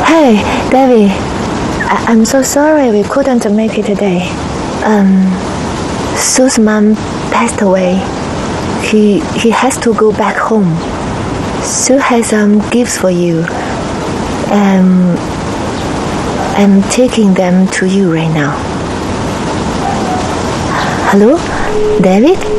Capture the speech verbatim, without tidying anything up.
Hey, David. I- I'm so sorry we couldn't make it today. Um, Sue's mom passed away. He he has to go back home. Sue has some gifts for you. Um, I'm taking them to you right now. Hello, David?